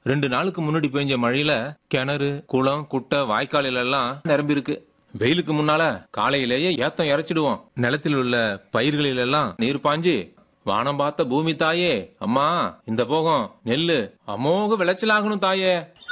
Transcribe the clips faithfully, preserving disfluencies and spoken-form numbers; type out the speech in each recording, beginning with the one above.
ரெண்டு நாளுக்கு முன்னாடி பெஞ்ச மழையில கிணறு குளம் குட்டை வாய்க்காலில எல்லாம் நிரம்பி இருக்கு. வெயிலுக்கு முன்னால காலையிலேயே ஏத்தம் இறைச்சிடுவோம். நிலத்தில் உள்ள பயிர்களில் எல்லாம் நீர் பாஞ்சு வானம் பார்த்த பூமி தாயே அம்மா இந்த போகம் நெல்லு அமோக விளைச்சலாகணும் தாயே.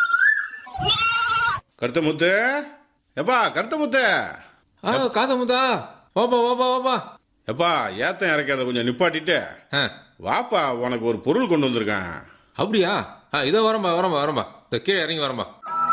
கருத்த முத்து எப்பா கருத்த முத்து காத முத்தா ஓப்பா ஓப்பா ஓப்பா எப்பா ஏத்தம் இறக்கிறத கொஞ்சம் நிப்பாட்டிட்டு வாப்பா உனக்கு ஒரு பொருள் கொண்டு வந்திருக்கேன். அப்படியா? இதோ வரம்பா வரம்பா வரம்பா இந்த கீழே இறங்கி வரம்பா.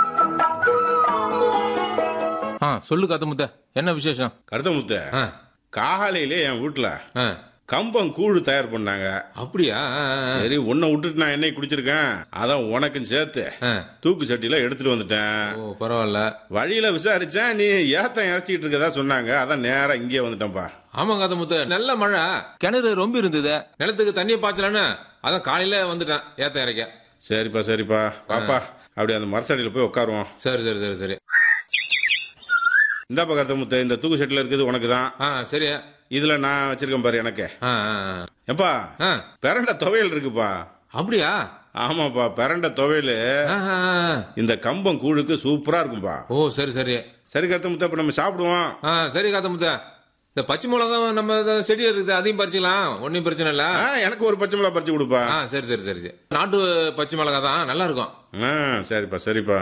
ஆ சொல்லு காத்த முத்த என்ன விசேஷம்? கருத்த முத்த காலையிலே என் வீட்டுல கம்பம் கூழு தயார் பண்ணாங்க. அப்படியா? சரி உன்னை விட்டுட்டு நான் என்னை குடிச்சிருக்கேன், அதான் உனக்கும் சேர்த்து தூக்கு சட்டியில எடுத்துட்டு வந்துட்டேன். ஓ பரவாயில்ல. வழியில விசாரிச்சேன் நீ ஏத்தம் இறைச்சிட்டு இருக்கதா சொன்னாங்க, அதான் நேரா இங்கே வந்துட்டேன்ப்பா. ஆமா காத்த முத்த நல்ல மழை, கிணறு ரொம்ப இருந்தது, நிலத்துக்கு தண்ணியை பாய்ச்சலான்னு அதான் காலையில வந்துட்டேன் ஏத்தம் இறைக்க. சரிப்பா சரிப்பா பாப்பா அப்படி அந்த மரத்தடியில போய் உட்காருவோம். சரி சரி சரி சரி. இந்தாப்பா கருத்த முத்த இந்த தூக்கு சட்டில இருக்குது உனக்கு தான். சரி இதுல நான் வச்சிருக்கேன் பாரு எனக்கு. எப்பா பெரண்ட துவையல் இருக்குப்பா. அப்படியா? ஆமாப்பா பெரண்ட துவையல் இந்த கம்பம் கூழுக்கு சூப்பரா இருக்கும்பா. ஓ சரி சரி சரி கருத்த முத்த இப்ப நம்ம சாப்பிடுவோம். சரி காத்த முத்த இந்த பச்சை மிளகா நம்ம செடி இருக்குது அதையும் பறிச்சுக்கலாம், ஒன்னும் பிரச்சனை இல்ல. எனக்கு ஒரு பச்சை மிளகா பறிச்சு கொடுப்பா. சரி சரி சரி சரி நாட்டு பச்சை மிளகா தான் நல்லா இருக்கும். சரிப்பா சரிப்பா.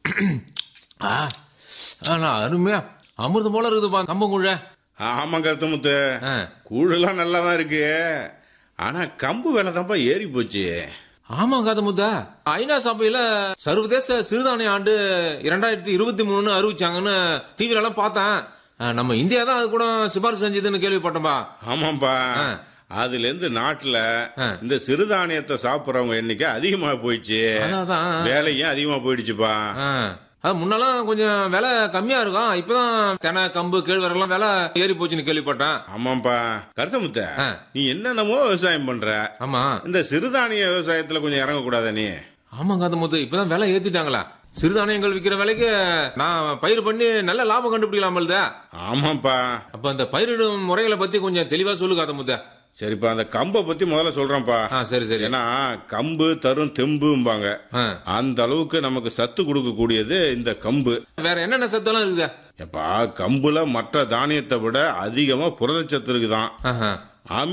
அருமையா அமிர்தம் போல இருக்குதுப்பா கம்பம் கூழ. ஆமா கருத்த முத்து கூழெல்லாம் நல்லா தான் இருக்கு, ஆனா கம்பு வேலை தான்ப்பா ஏறி போச்சு. ஆமா காத முத்தா ஐநா சபையில சர்வதேச சிறுதானிய ஆண்டு இரண்டாயிரத்தி இருபத்தி மூணு அறிவிச்சாங்கன்னு டிவில எல்லாம் பார்த்தேன். நம்ம இந்தியா தான் அது கூட சிபாரிசு செஞ்சதுன்னு கேள்விப்பட்டோம்பா. ஆமாப்பா அதுல இருந்து நாட்டுல இந்த சிறுதானியத்தை சாப்பிடறவங்க எண்ணிக்கை அதிகமா போயிடுச்சு, வேலையும் அதிகமா போயிடுச்சுப்பா. அது முன்னெல்லாம் கொஞ்சம் விலை கம்மியா இருக்கும், இப்பதான் தெனை கம்பு கேழ்வரகு விலை ஏறி போச்சுன்னு கேள்விப்பட்டேன். ஆமாப்பா கருத்த முத்த நீ என்னென்னமோ விவசாயம் பண்ற, ஆமா இந்த சிறுதானிய விவசாயத்துல கொஞ்சம் இறங்க கூடாத நீ? ஆமா காத முத்து இப்பதான் விலை ஏத்திட்டாங்களா, சிறுதானியங்கள் விற்கிற விலைக்கு நான் பயிர் பண்ணி நல்ல லாபம் கண்டுபிடிக்கலாம். ஆமாப்பா அப்ப அந்த பயிரிடும் முறைகளை பத்தி கொஞ்சம் தெளிவா சொல்லு காத முத்த. சரிப்பா அந்த கம்பை பத்தி முதல்ல சொல்றேன்ப்பா. சரி சரி. ஏன்னா கம்பு தரும் தெம்பும்பாங்க, அந்த அளவுக்கு நமக்கு சத்து கொடுக்க கூடியது இந்த கம்பு. வேற என்னென்ன சத்து எல்லாம் இருக்குதா? எப்பா கம்புல மற்ற தானியத்தை விட அதிகமா புரதச்சத்து இருக்குதான்.